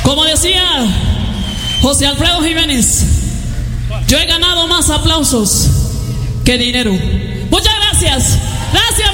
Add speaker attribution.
Speaker 1: Como decía José Alfredo Jiménez, yo he ganado más aplausos que dinero. Muchas gracias. Gracias.